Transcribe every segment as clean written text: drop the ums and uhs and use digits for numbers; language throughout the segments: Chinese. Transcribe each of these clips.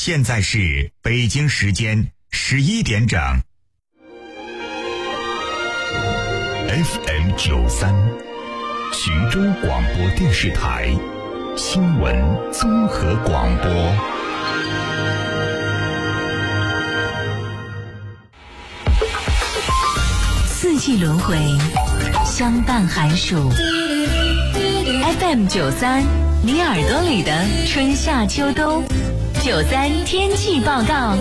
现在是北京时间11点整。FM 93，徐州广播电视台新闻综合广播。 四季轮回，相伴寒暑。FM 93，你耳朵里的春夏秋冬。93天气报告，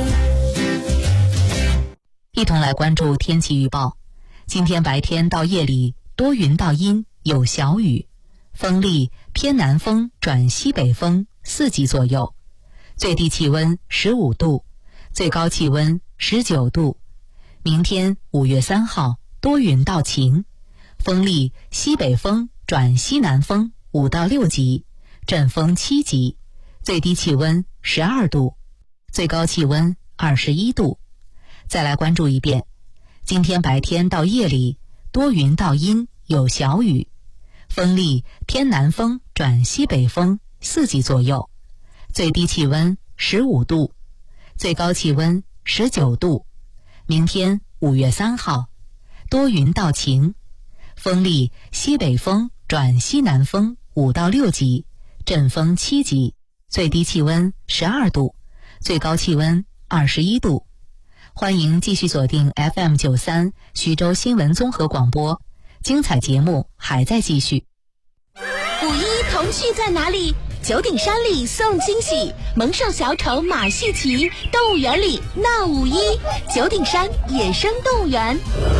一同来关注天气预报。今天白天到夜里多云到阴，有小雨，风力偏南风转西北风4级左右，最低气温15度，最高气温19度。明天5月3号多云到晴，风力西北风转西南风5到6级，阵风7级，最低气温12度，最高气温21度。再来关注一遍，今天白天到夜里多云到阴，有小雨，风力偏南风转西北风4级左右，最低气温15度，最高气温19度。明天5月3号多云到晴，风力西北风转西南风5到6级，阵风7级，最低气温12度，最高气温21度。欢迎继续锁定 FM 93徐州新闻综合广播，精彩节目还在继续。 五一童趣在哪里？九鼎山里送惊喜，萌兽小丑马戏奇，动物园里闹五一，九鼎山野生动物园。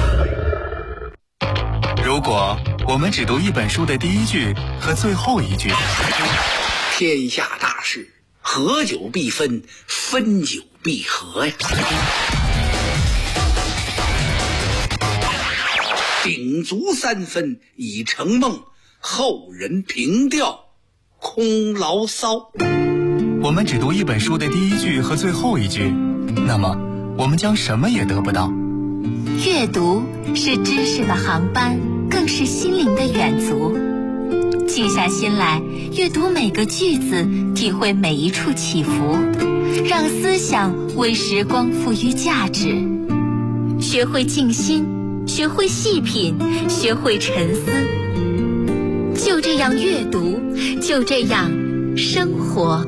如果我们只读一本书的第一句和最后一句， 天下大事，合久必分，分久必合呀。鼎足3分已成梦，后人凭吊空牢骚。 我们只读一本书的第一句和最后一句，那么我们将什么也得不到。 阅读是知识的航班，更是心灵的远足。静下心来，阅读每个句子，体会每一处起伏，让思想为时光赋予价值。学会静心，学会细品，学会沉思。就这样阅读，就这样生活。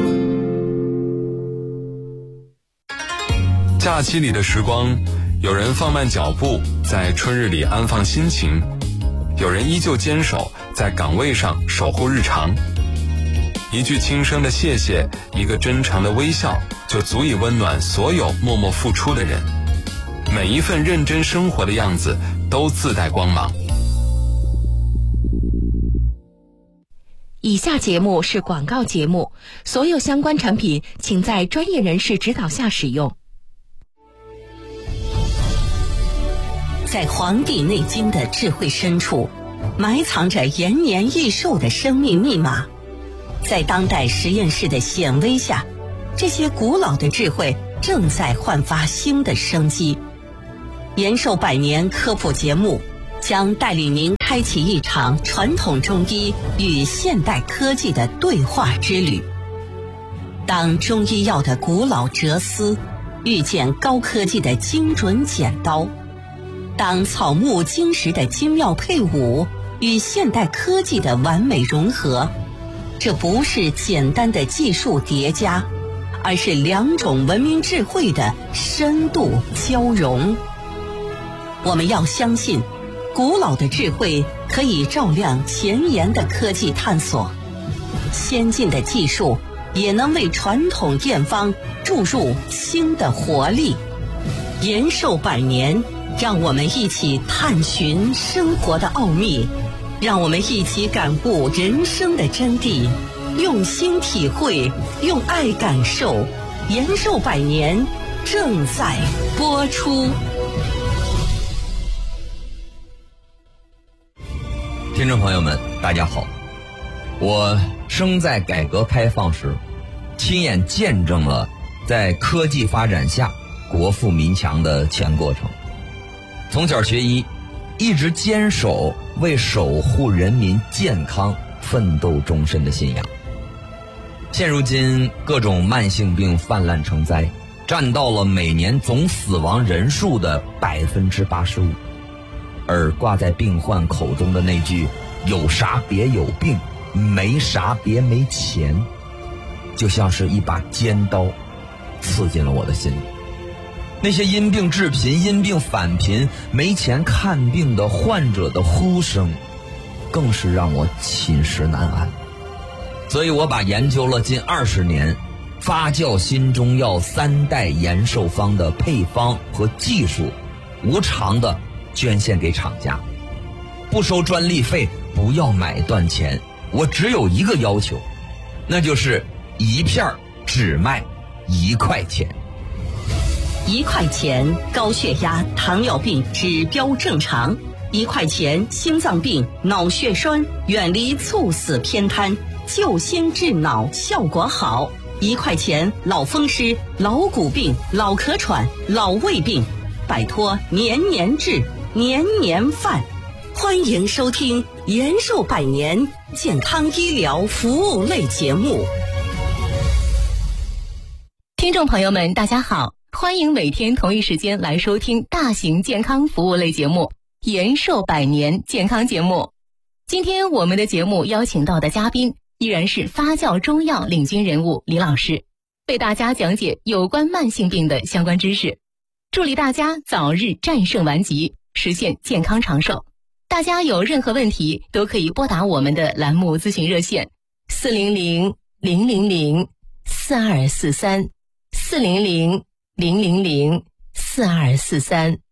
假期里的时光，有人放慢脚步，在春日里安放心情，有人依旧坚守在岗位上守护日常。一句轻声的谢谢，一个真诚的微笑，就足以温暖所有默默付出的人。每一份认真生活的样子都自带光芒。 以下节目是广告节目，所有相关产品请在专业人士指导下使用。 在《黄帝内经》的智慧深处，埋藏着延年益寿的生命密码。在当代实验室的显微下，这些古老的智慧正在焕发新的生机。延寿百年科普节目将带领您开启一场传统中医与现代科技的对话之旅。当中医药的古老哲思遇见高科技的精准剪刀，当草木金石的精妙配伍与现代科技的完美融合，这不是简单的技术叠加，而是两种文明智慧的深度交融。我们要相信，古老的智慧可以照亮前沿的科技探索，先进的技术也能为传统验方注入新的活力。延寿百年，让我们一起探寻生活的奥秘，让我们一起感悟人生的真谛，用心体会，用爱感受。延寿百年正在播出。 听众朋友们，大家好，我生在改革开放时，亲眼见证了在科技发展下国富民强的全过程。从小学医，一直坚守为守护人民健康奋斗终身的信仰。 现如今各种慢性病泛滥成灾，占到了每年总死亡人数的85%，而挂在病患口中的那句有啥别有病，没啥别没钱，就像是一把尖刀刺进了我的心里。那些因病致贫、因病返贫、没钱看病的患者的呼声更是让我寝食难安。所以我把研究了近20年发酵新中药3代延寿方的配方和技术无偿的捐献给厂家，不收专利费，不要买断钱，我只有一个要求，那就是一片只卖1块钱。 1块钱高血压、糖尿病指标正常，1块钱心脏病、脑血栓远离猝死偏瘫，救心治脑效果好，1块钱老风湿、老骨病、老咳喘、老胃病，摆脱年年治、年年犯。欢迎收听延寿百年健康医疗服务类节目。 听众朋友们，大家好，欢迎每天同一时间来收听大型健康服务类节目延寿百年健康节目。今天我们的节目邀请到的嘉宾依然是发酵中药领军人物李老师，为大家讲解有关慢性病的相关知识，助力大家早日战胜顽疾，实现健康长寿。大家有任何问题都可以拨打我们的栏目咨询热线400-000-4243 400-000-4243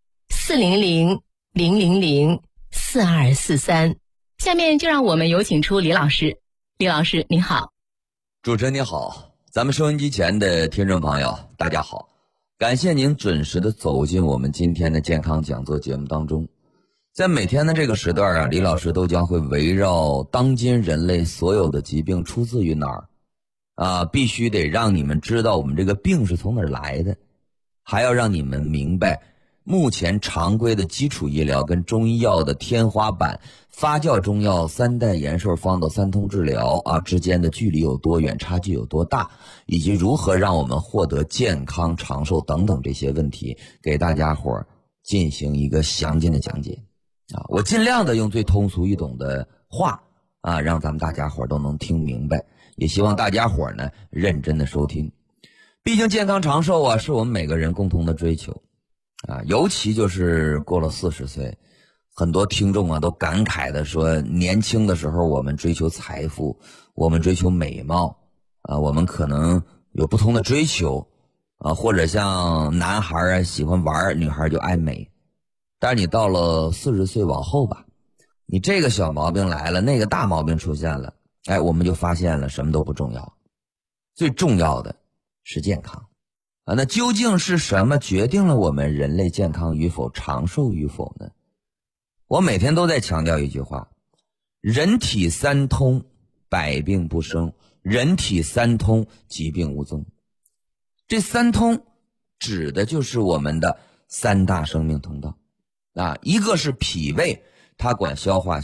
400-000-4243。下面就让我们有请出李老师。李老师您好。 主持人您好，咱们收音机前的听众朋友大家好，感谢您准时的走进我们今天的健康讲座节目当中。在每天的这个时段啊，李老师都将会围绕当今人类所有的疾病出自于哪儿必须得让你们知道我们这个病是从哪儿来的，还要让你们明白目前常规的基础医疗跟中医药的天花板发酵中药3代延寿方的3通治疗之间的距离有多远，差距有多大，以及如何让我们获得健康长寿等等这些问题，给大家伙进行一个详尽的讲解我尽量的用最通俗易懂的话让咱们大家伙都能听明白，也希望大家伙呢认真的收听。毕竟健康长寿是我们每个人共同的追求尤其就是过了40岁，很多听众都感慨的说，年轻的时候我们追求财富，我们追求美貌我们可能有不同的追求或者像男孩喜欢玩，女孩就爱美。但是你到了40岁往后吧，你这个小毛病来了，那个大毛病出现了，我们就发现了什么都不重要，最重要的是健康那究竟是什么决定了我们人类健康与否、长寿与否呢？我每天都在强调一句话，人体3通，百病不生，人体3通，疾病无踪。这3通指的就是我们的3大生命通道一个是脾胃，它管消化